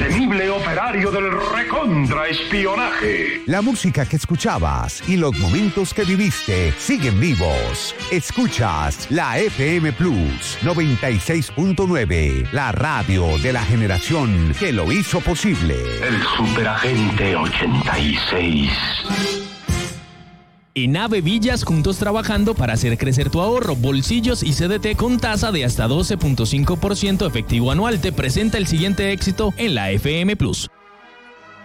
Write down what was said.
temible operario del recontraespionaje. La música que escuchabas y los momentos que viviste siguen vivos. Escuchas la FM Plus 96.9, la radio de la generación que lo hizo posible. El Superagente 86. En AVE Villas, juntos trabajando para hacer crecer tu ahorro, bolsillos y CDT con tasa de hasta 12.5% efectivo anual. Te presenta el siguiente éxito en la FM Plus.